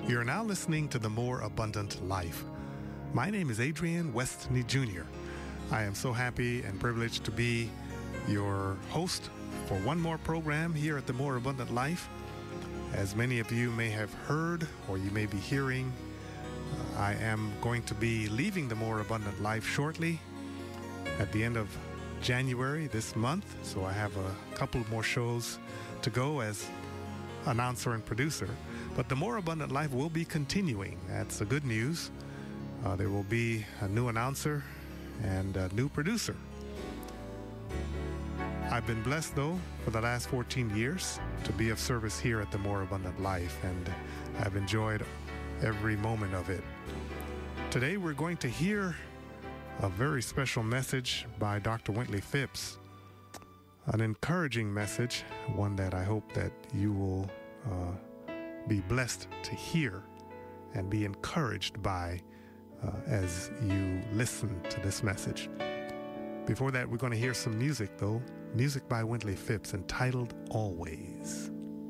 You're now listening to The More Abundant Life. My name is Adrian Westney Jr. I am so happy and privileged to be your host for one more program here at The More Abundant Life. As many of you may have heard or you may be hearing, I am going to be leaving The More Abundant Life shortly at the end of January this month. So I have a couple more shows to go as announcer and producer. But The More Abundant Life will be continuing. That's the good news. There will be a new announcer and a new producer. I've been blessed, though, for the last 14 years to be of service here at The More Abundant Life, and I've enjoyed every moment of it. Today, we're going to hear a very special message by Dr. Wintley Phipps, an encouraging message, one that I hope that you will be blessed to hear and be encouraged by as you listen to this message. Before that, we're going to hear some music, though. Music by Wintley Phipps entitled Always.